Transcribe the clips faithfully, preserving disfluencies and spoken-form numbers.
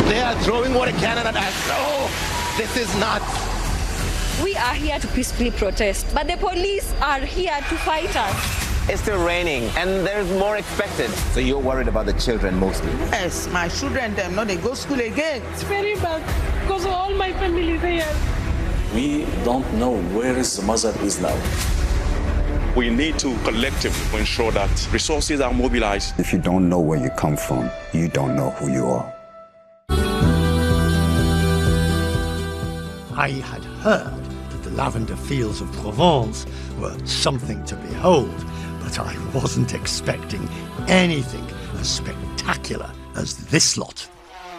They are throwing water cannon at us. Oh, this is nuts. We are here to peacefully protest, but the police are here to fight us. It's still raining, and there's more expected. So you're worried about the children mostly? Yes, my children, them, no, they go school again. It's very bad, because all my family is here. We don't know where is the mother is now. We need to collectively ensure that resources are mobilized. If you don't know where you come from, you don't know who you are. I had heard that the lavender fields of Provence were something to behold, but I wasn't expecting anything as spectacular as this lot.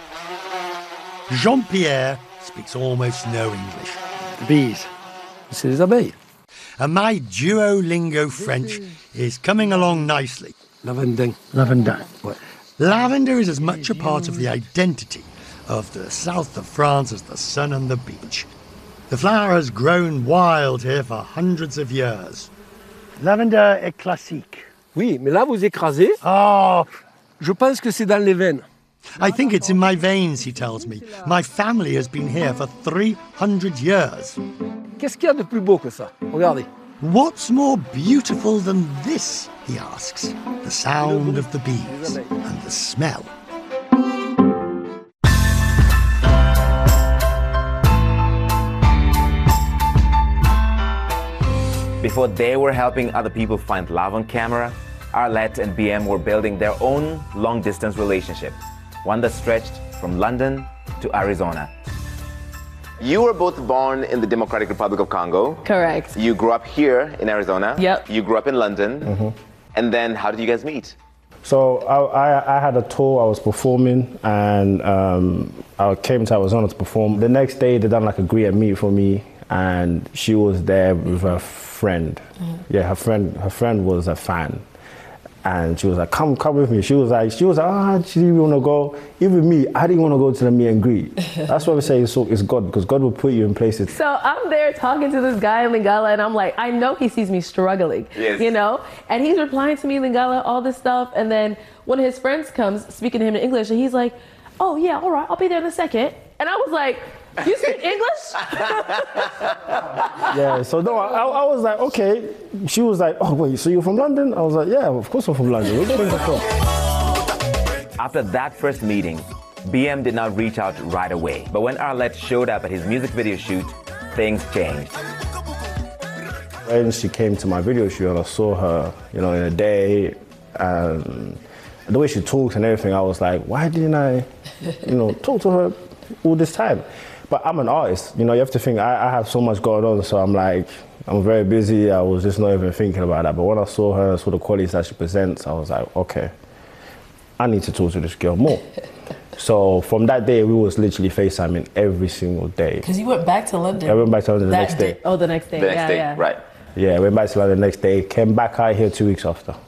Jean-Pierre speaks almost no English. Bees. C'est les abeilles. And my Duolingo French is coming along nicely. Lavender. Lavender. Ouais. Lavender is as much a part of the identity of the south of France as the sun and the beach. The flower has grown wild here for hundreds of years. Lavender est classique. Oui, mais là vous écrasez. Oh, je pense que c'est dans les veines. I think it's in my veins, he tells me. My family has been here for three hundred years. Qu'est-ce qu'il y a de plus beau que ça? Regardez. What's more beautiful than this, he asks. The sound of the bees and the smell. Before they were helping other people find love on camera, Arlette and B M were building their own long-distance relationship, one that stretched from London to Arizona. You were both born in the Democratic Republic of Congo. Correct. You grew up here in Arizona. Yep. You grew up in London. Mm-hmm. And then how did you guys meet? So I, I, I had a tour, I was performing, and um, I came to Arizona to perform. The next day, they done like a greet and meet for me, and she was there with her friend. Mm-hmm. Yeah, her friend, her friend was a fan. And she was like, come, come with me. She was like, she was like, ah, she didn't want to go. Even me, I didn't want to go to the meet and greet. That's why we say it's, it's God, because God will put you in places. So I'm there talking to this guy in Lingala, and I'm like, I know he sees me struggling, yes. you know? And he's replying to me in Lingala, all this stuff. And then one of his friends comes speaking to him in English, and he's like, oh yeah, all right, I'll be there in a second. And I was like, you speak English? Yeah, so no, I, I was like, okay. She was like, oh wait, so you're from London? I was like, yeah, of course I'm from London. Where's you from? After that first meeting, B M did not reach out right away. But when Arlette showed up at his music video shoot, things changed. When she came to my video shoot and I saw her, you know, in a day, and the way she talks and everything, I was like, why didn't I, you know, talk to her all this time? But I'm an artist, you know, you have to think, I, I have so much going on, so I'm like, I'm very busy, I was just not even thinking about that. But when I saw her, saw the qualities that she presents, I was like, okay, I need to talk to this girl more. So from that day, we was literally FaceTiming every single day. Because you went back to London. I went back to London the that next day. day. Oh, the next day, the next yeah, day, yeah. right. Yeah, I went back to London the next day, came back out here two weeks after.